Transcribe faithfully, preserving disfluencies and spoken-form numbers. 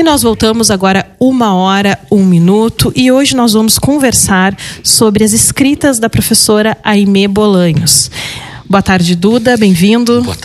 nós voltamos agora uma hora, um minuto, e hoje nós vamos conversar sobre as escritas da professora Aimee Bolanhos. Boa tarde, Duda, bem-vindo. Boa